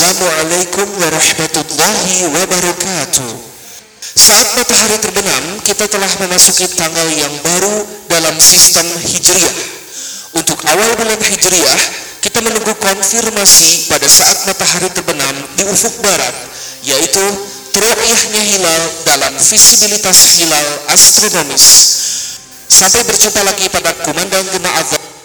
Assalamualaikum warahmatullahi wabarakatuh. Saat matahari terbenam, kita telah memasuki tanggal yang baru dalam sistem Hijriah. Untuk awal bulan Hijriah, kita menunggu konfirmasi pada saat matahari terbenam di ufuk barat, yaitu ru'yahnya hilal dalam visibilitas hilal astronomis. Sampai berjumpa lagi pada Komandan Jemaah